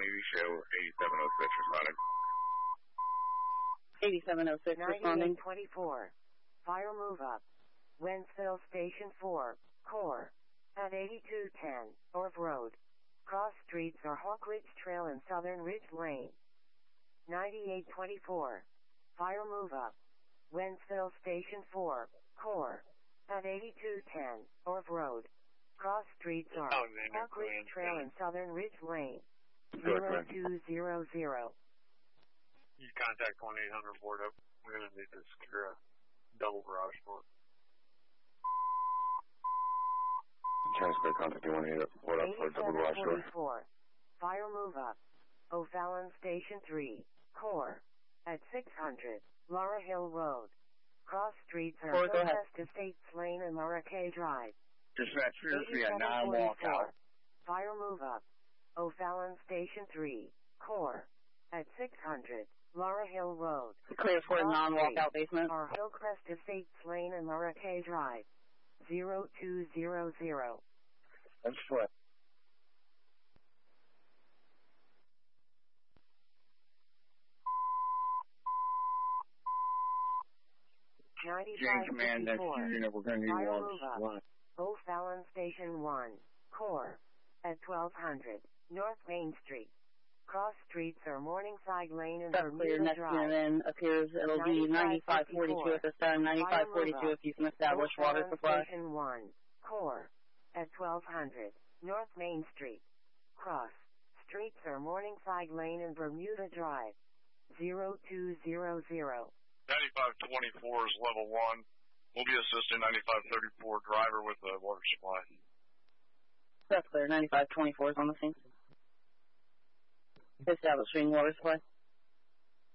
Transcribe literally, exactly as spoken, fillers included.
Easy Show, eighty-seven oh six responding. eighty-seven oh six responding. ninety-eight twenty-four. Fire move up. Wentzville Station four, Core. At eighty-two ten, Orv Road. Cross streets are Hawk Ridge Trail and Southern Ridge Lane. ninety-eight twenty-four. Fire move up. Wentzville Station four, Core. At eighty-two ten, Orv Road. Cross streets are Hawk Ridge Trail and Southern Ridge Lane. zero two zero zero. You contact one eight hundred board up. We're going to need to secure a double garage door. Transfer contact one eight hundred board up for a double garage door. Fire move up. O'Fallon Station three, Core. At six hundred, Laura Hill Road. Cross streets are Hillcrest Estates Lane and Laura K Drive. Dispatch, here's me a non-walkout. Fire move up. O'Fallon Station three, Core. At six hundred, Laura Hill Road. Clear for a non-walkout basement. Are Hillcrest Estates Lane and Laura K Drive. zero two zero zero. That's foot. James Command, that's unit, we're going to need one. O'Fallon Station one, Core. At twelve hundred, North Main Street. Cross streets are Morningside Lane and Bermuda next Drive. Next appears it'll be ninety-five forty-two at this time, ninety-five forty-two if you can establish water supply. Station one, Core. At twelve hundred, North Main Street. Cross streets are Morningside Lane and Bermuda Drive. zero two zero zero. ninety-five twenty-four is level one. We'll be assisting ninety-five thirty-four driver with the water supply. That's clear. ninety-five twenty-four is on the scene. Establishing water supply.